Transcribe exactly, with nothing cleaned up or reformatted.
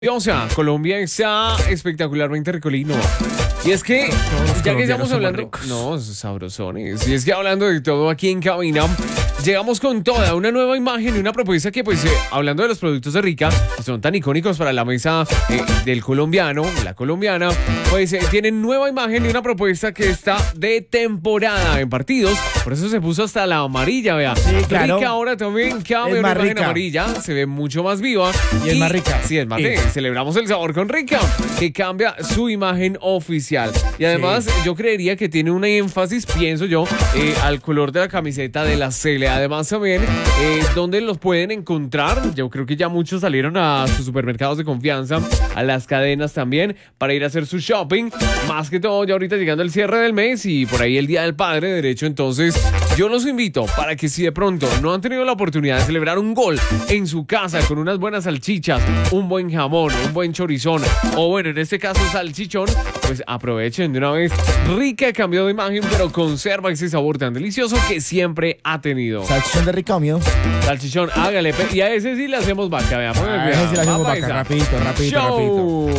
O sea, Colombia está espectacularmente ricolino. Y es que, ya que estamos hablando... No, sabrosones. Y es que hablando de todo aquí en cabina, llegamos con toda una nueva imagen y una propuesta que, pues, eh, hablando de los productos de Rica, que son tan icónicos para la mesa eh, del colombiano, la colombiana, pues eh, tienen nueva imagen y una propuesta que está de temporada en partidos. Por eso se puso hasta la amarilla, vea. Sí, claro. Rica ahora también cambia una imagen rica. Amarilla, se ve mucho más viva. Y, y es más rica. Sí, es más rica. Celebramos el sabor con Rica, que cambia su imagen oficial. Y además, sí. yo creería que tiene un énfasis, pienso yo, eh, al color de la camiseta de la Cele. Además, también, eh, ¿dónde los pueden encontrar? Yo creo que ya muchos salieron a sus supermercados de confianza, a las cadenas también, para ir a hacer su shopping. Más que todo, ya ahorita llegando el cierre del mes y por ahí el Día del Padre, de derecho. Entonces, yo los invito para que si de pronto no han tenido la oportunidad de celebrar un gol en su casa con unas buenas salchichas, un buen jamón, un buen chorizón, o bueno, en este caso salchichón, pues aprovechen de una vez. Rica cambió de imagen, pero conserva ese sabor tan delicioso que siempre ha tenido. Salchichón de Rica, mío. Salchichón, hágale. Y a ese sí le hacemos vaca, veamos. A ese sí le hacemos vaca, rapidito, rapidito, rapidito.